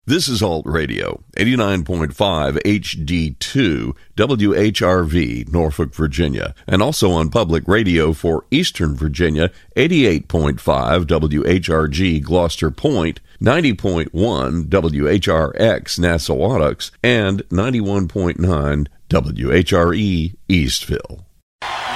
This is Alt Radio, 89.5 HD2, WHRV, Norfolk, Virginia, and also on public radio for Eastern Virginia, 88.5 WHRG, Gloucester Point, 90.1 WHRX, Nassau, and 91.9 WHRE, Eastville.